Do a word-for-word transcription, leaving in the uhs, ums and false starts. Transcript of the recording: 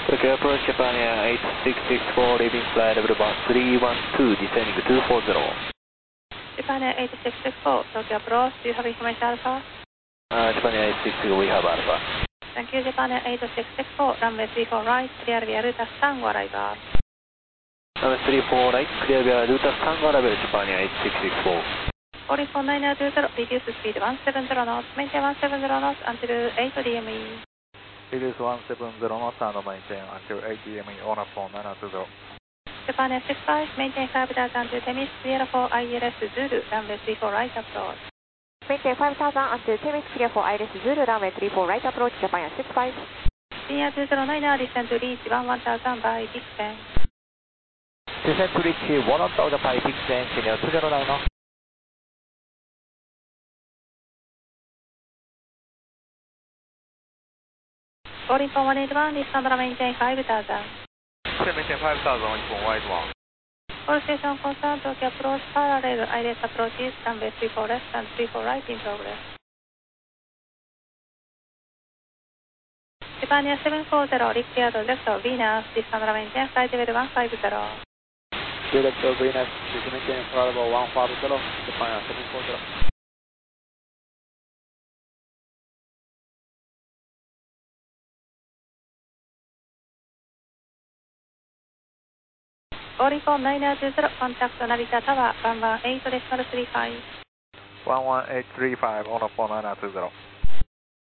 Tokyo approach Japan Air eight six six four, leaving flight level three one two, descending two forty. Japan Air eight six six four, Tokyo approach, do you have information Alpha? Uh, Japan Air eight six six four, we have Alpha. Thank you, Japan Air eight six six four, runway three four right, clear via Ruta Tango arrival. Runway three four right, clear via Ruta Tango arrival, Japan Air eight six six four. Calling for nine nine two zero, reduce speed one seven zero knots, maintain one seven zero knots until eight D M E. Reduce one seven zero knots and maintain until eight D M E on a phone nine nine two zero. Japan Air six five, maintain five thousand to Temis Sierra four I L S Zulu, runway three four right approach. Maintain five thousand until Temis Sierra four I L S Zulu, runway three four right approach, Japan Air six five. Senior two zero nine, descend to reach one one thousand by Dixon. Descend to reach one one thousand by Dixon, Senior two zero nine. Calling for one eight one, respond maintain five thousand. Maintain five thousand on phone one eight one. All station concerned, Tokyo approach, parallel I L S approaches, runway three four left and three four right in progress. Japan Air seven four zero, declared director Venus, respond maintain flight level one five zero. Director Venus, maintain flight level one five zero, Japan Air seven four zero. Calling for nine nine two zero, contact Narita Tower, one one eight decimal three five. one one eight three five on a phone nine nine two zero.